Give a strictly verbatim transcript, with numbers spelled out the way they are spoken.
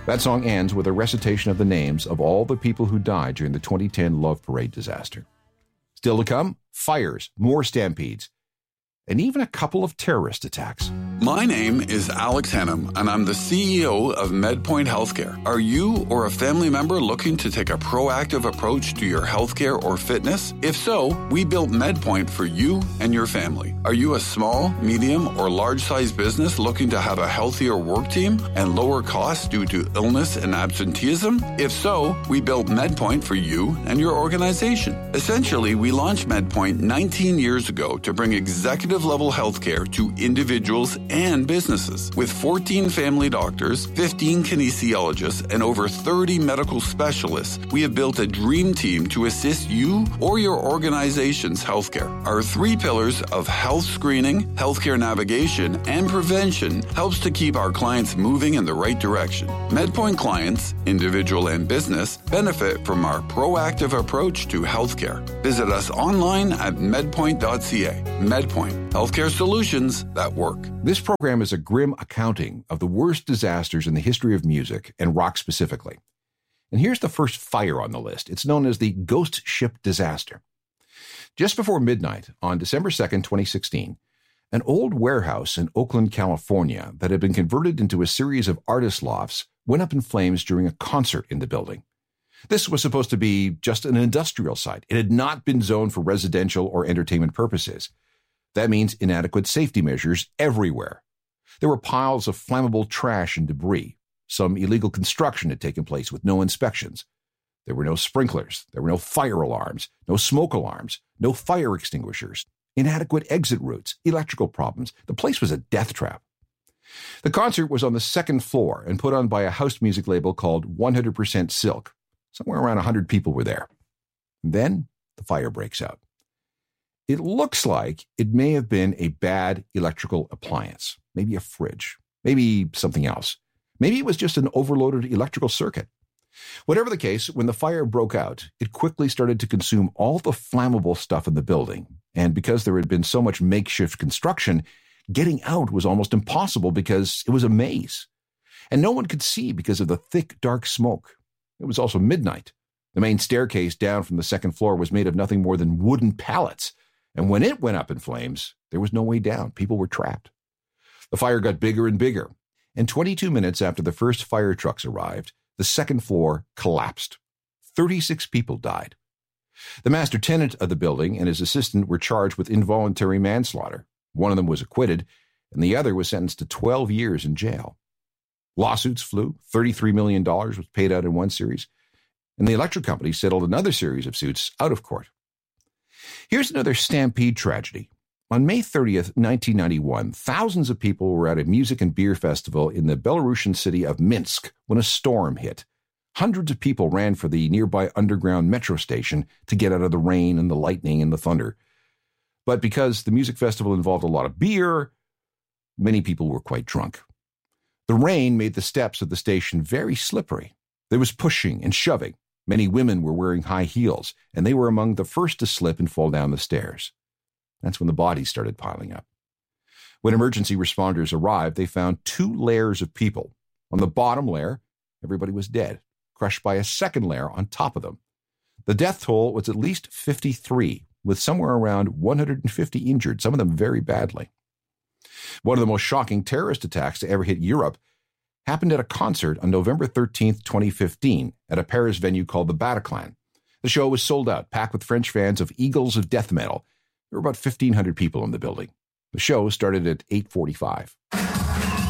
That song ends with a recitation of the names of all the people who died during the twenty ten Love Parade disaster. Still to come, fires, more stampedes, and even a couple of terrorist attacks. My name is Alex Hannum, and I'm the C E O of MedPoint Healthcare. Are you or a family member looking to take a proactive approach to your healthcare or fitness? If so, we built MedPoint for you and your family. Are you a small, medium, or large-sized business looking to have a healthier work team and lower costs due to illness and absenteeism? If so, we built MedPoint for you and your organization. Essentially, we launched MedPoint nineteen years ago to bring executive level healthcare to individuals and businesses. With fourteen family doctors, fifteen kinesiologists, and over thirty medical specialists, we have built a dream team to assist you or your organization's healthcare. Our three pillars of health screening, healthcare navigation, and prevention helps to keep our clients moving in the right direction. MedPoint clients, individual and business, benefit from our proactive approach to healthcare. Visit us online at medpoint dot c a. MedPoint. Healthcare solutions that work. This program is a grim accounting of the worst disasters in the history of music, and rock specifically. And here's the first fire on the list. It's known as the Ghost Ship Disaster. Just before midnight on December second, twenty sixteen, an old warehouse in Oakland, California that had been converted into a series of artist lofts went up in flames during a concert in the building. This was supposed to be just an industrial site. It had not been zoned for residential or entertainment purposes. That means inadequate safety measures everywhere. There were piles of flammable trash and debris. Some illegal construction had taken place with no inspections. There were no sprinklers. There were no fire alarms, no smoke alarms, no fire extinguishers, inadequate exit routes, electrical problems. The place was a death trap. The concert was on the second floor and put on by a house music label called one hundred percent Silk. Somewhere around one hundred people were there. And then the fire breaks out. It looks like it may have been a bad electrical appliance, maybe a fridge, maybe something else. Maybe it was just an overloaded electrical circuit. Whatever the case, when the fire broke out, it quickly started to consume all the flammable stuff in the building. And because there had been so much makeshift construction, getting out was almost impossible because it was a maze. And no one could see because of the thick, dark smoke. It was also midnight. The main staircase down from the second floor was made of nothing more than wooden pallets. And when it went up in flames, there was no way down. People were trapped. The fire got bigger and bigger. And twenty-two minutes after the first fire trucks arrived, the second floor collapsed. thirty-six people died. The master tenant of the building and his assistant were charged with involuntary manslaughter. One of them was acquitted, and the other was sentenced to twelve years in jail. Lawsuits flew. thirty-three million dollars was paid out in one series, and the electric company settled another series of suits out of court. Here's another stampede tragedy. On May thirtieth, nineteen ninety-one, thousands of people were at a music and beer festival in the Belarusian city of Minsk when a storm hit. Hundreds of people ran for the nearby underground metro station to get out of the rain and the lightning and the thunder. But because the music festival involved a lot of beer, many people were quite drunk. The rain made the steps of the station very slippery. There was pushing and shoving. Many women were wearing high heels, and they were among the first to slip and fall down the stairs. That's when the bodies started piling up. When emergency responders arrived, they found two layers of people. On the bottom layer, everybody was dead, crushed by a second layer on top of them. The death toll was at least fifty-three, with somewhere around one hundred fifty injured, some of them very badly. One of the most shocking terrorist attacks to ever hit Europe happened at a concert on November thirteenth, twenty fifteen, at a Paris venue called the Bataclan. The show was sold out, packed with French fans of Eagles of Death Metal. There were about fifteen hundred people in the building. The show started at eight forty-five.